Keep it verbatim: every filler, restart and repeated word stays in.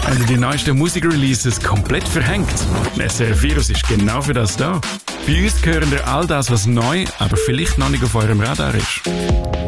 Haben die neuesten Musikreleases komplett verhängt? S R F Virus ist genau für das da. Bei uns hören ihr all das, was neu, aber vielleicht noch nicht auf eurem Radar ist.